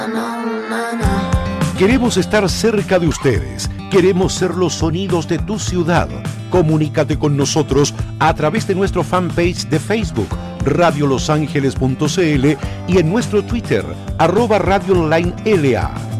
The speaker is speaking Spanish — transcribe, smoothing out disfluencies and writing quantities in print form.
Queremos estar cerca de ustedes. Queremos ser los sonidos de tu ciudad. Comunícate con nosotros a través de nuestro fanpage de Facebook, radiolosangeles.cl, y en nuestro Twitter, @radioonlinela.